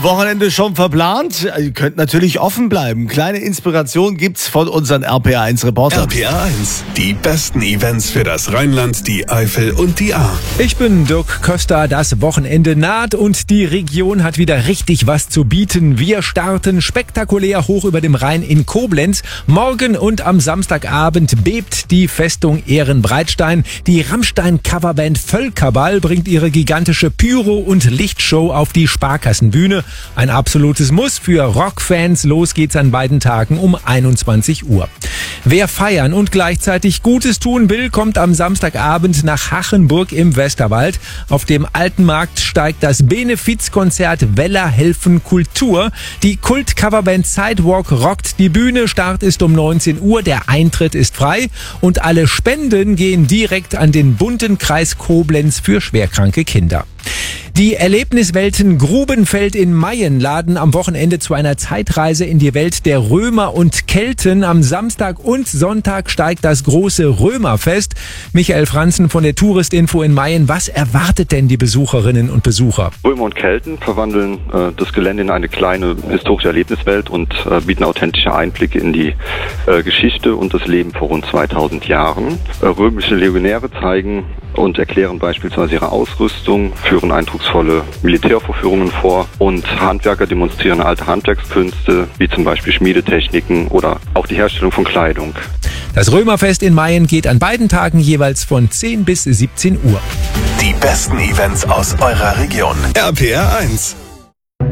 Wochenende schon verplant? Ihr könnt natürlich offen bleiben. Kleine Inspiration gibt's von unseren RPA1-Reportern. RPA1, die besten Events für das Rheinland, die Eifel und die Ahr. Ich bin Dirk Köster, das Wochenende naht und die Region hat wieder richtig was zu bieten. Wir starten spektakulär hoch über dem Rhein in Koblenz. Morgen und am Samstagabend bebt die Festung Ehrenbreitstein. Die Rammstein-Coverband Völkerball bringt ihre gigantische Pyro- und Lichtshow auf die Sparkassenbühne. Ein absolutes Muss für Rockfans. Los geht's an beiden Tagen um 21 Uhr. Wer feiern und gleichzeitig Gutes tun will, kommt am Samstagabend nach Hachenburg im Westerwald. Auf dem Alten Markt steigt das Benefizkonzert Weller helfen Kultur. Die Kult-Coverband Sidewalk rockt die Bühne. Start ist um 19 Uhr. Der Eintritt ist frei und alle Spenden gehen direkt an den bunten Kreis Koblenz für schwerkranke Kinder. Die Erlebniswelten Grubenfeld in Mayen laden am Wochenende zu einer Zeitreise in die Welt der Römer und Kelten. Am Samstag und Sonntag steigt das große Römerfest. Michael Franzen von der Touristinfo in Mayen. Was erwartet denn die Besucherinnen und Besucher? Römer und Kelten verwandeln das Gelände in eine kleine historische Erlebniswelt und bieten authentische Einblicke in die Geschichte und das Leben vor rund 2000 Jahren. Römische Legionäre zeigen und erklären beispielsweise ihre Ausrüstung, führen eindrucksvolle Militärvorführungen vor und Handwerker demonstrieren alte Handwerkskünste, wie zum Beispiel Schmiedetechniken oder auch die Herstellung von Kleidung. Das Römerfest in Mayen geht an beiden Tagen jeweils von 10 bis 17 Uhr. Die besten Events aus eurer Region. RPA1.